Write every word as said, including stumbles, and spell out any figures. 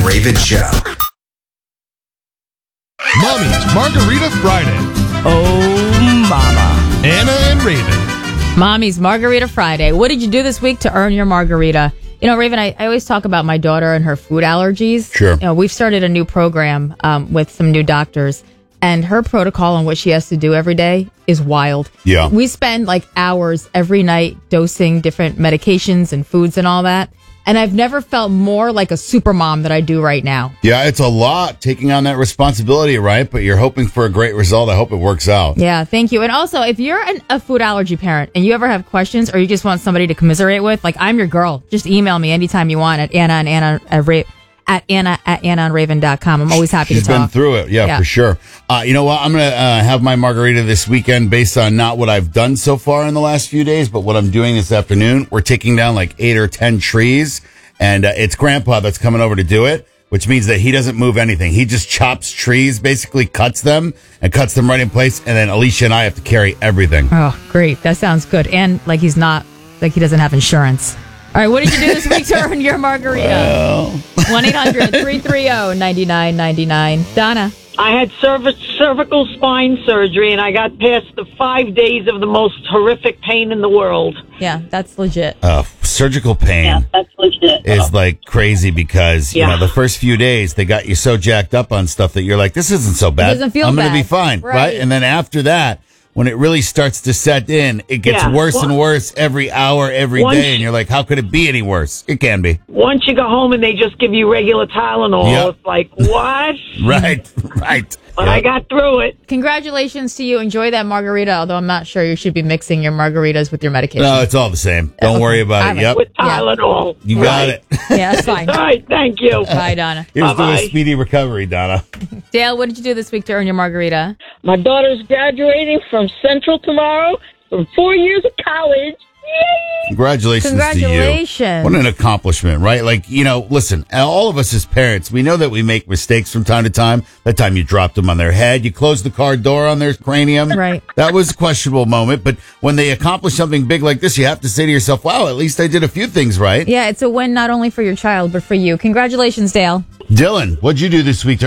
Raven Show. Mommy's Margarita Friday. Oh, mama. Anna and Raven. Mommy's Margarita Friday. What did you do this week to earn your margarita? You know, Raven, I, I always talk about my daughter and her food allergies. Sure. You know, we've started a new program um, with some new doctors, and her protocol on what she has to do every day is wild. Yeah. We spend like hours every night dosing different medications and foods and all that. And I've never felt more like a super mom than I do right now. Yeah, it's a lot taking on that responsibility, right? But you're hoping for a great result. I hope it works out. Yeah, thank you. And also, if you're an, a food allergy parent and you ever have questions or you just want somebody to commiserate with, like, I'm your girl. Just email me anytime you want at Anna and Anna at, Ra- at Anna at Anna and Raven dot com. I'm always happy She's to talk. been through it. Yeah, Yeah. for sure. Uh, you know what? I'm going to uh, have my margarita this weekend based on not what I've done so far in the last few days, but what I'm doing this afternoon. We're taking down like eight or ten trees. And uh, it's Grandpa that's coming over to do it, which means that he doesn't move anything. He just chops trees, basically cuts them and cuts them right in place. And then Alicia and I have to carry everything. Oh, great. That sounds good. And like he's not, like he doesn't have insurance. All right, what did you do this week to earn your margarita? one eight hundred three three zero nine nine nine nine. Donna. I had cerv- cervical spine surgery, and I got past the five days of the most horrific pain in the world. Yeah, that's legit. Uh, surgical pain Yeah, that's legit. is like crazy because, you Yeah. know, the first few days they got you so jacked up on stuff that you're like, this isn't so bad. doesn't feel I'm going to bad. be fine. Right. Right. And then after that, when it really starts to set in, it gets Yeah. worse and Well- worse every hour, every Once- day. And you're like, how could it be any worse? It can be. Once you go home and they just give you regular Tylenol, Yep. it's like, what? Right. Right. But I got through it. Congratulations to you. Enjoy that margarita, although I'm not sure you should be mixing your margaritas with your medication. No, it's all the same. Don't worry about Okay. it. Yep. With Tylenol. You got it. Yeah, that's fine. All right, thank you. Bye, Donna. Here's to Bye-bye. a speedy recovery, Donna. Dale, what did you do this week to earn your margarita? My daughter's graduating from Central tomorrow from four years of college. Yay! Congratulations, to Congratulations. you. What an accomplishment, right? Like, you know, listen, all of us as parents, we know that we make mistakes from time to time. That time you dropped them on their head, you closed the car door on their cranium. Right. That was a questionable moment. But when they accomplish something big like this, you have to say to yourself, wow, at least I did a few things right. Yeah, it's a win not only for your child, but for you. Congratulations, Dale. Dylan, what'd you do this week to